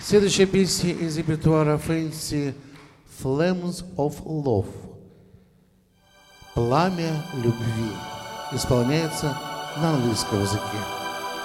Следующая песня из репертуара Фэнси «Flames of Love» «Пламя любви» исполняется на английском языке.